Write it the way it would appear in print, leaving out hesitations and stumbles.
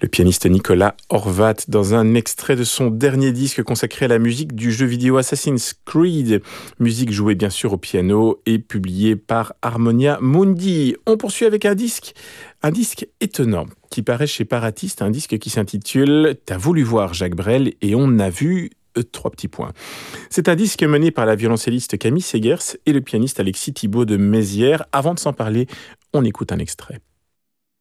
Le pianiste Nicolas Horvat dans un extrait de son dernier disque consacré à la musique du jeu vidéo Assassin's Creed. Musique jouée bien sûr au piano et publiée par Harmonia Mundi. On poursuit avec un disque étonnant qui paraît chez Paratiste, un disque qui s'intitule « T'as voulu voir Jacques Brel et on a vu... » trois petits points. C'est un disque mené par la violoncelliste Camille Segers et le pianiste Alexis Thibault de Mézières. Avant de s'en parler, on écoute un extrait.